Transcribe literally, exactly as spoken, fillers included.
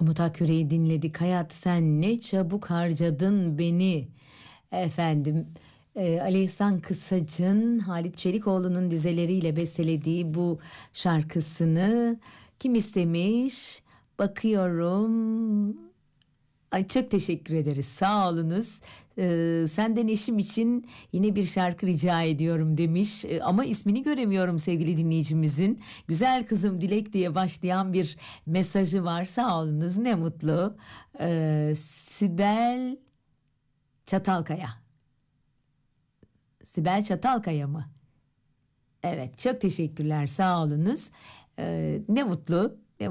Umut Aküre'yi dinledik. Hayat sen ne çabuk harcadın beni. Efendim e, Ali İhsan Kısac'ın Halit Çelikoğlu'nun dizeleriyle bestelediği bu şarkısını kim istemiş? Bakıyorum. Ay çok teşekkür ederiz. Sağ olunuz. Ee, senden eşim için yine bir şarkı rica ediyorum demiş. Ee, ama ismini göremiyorum sevgili dinleyicimizin. Güzel kızım Dilek diye başlayan bir mesajı var. Sağ olunuz. Ne mutlu. Ee, Sibel Çatalkaya. Sibel Çatalkaya mı? Evet, çok teşekkürler. Sağ olunuz. Ee, ne mutlu.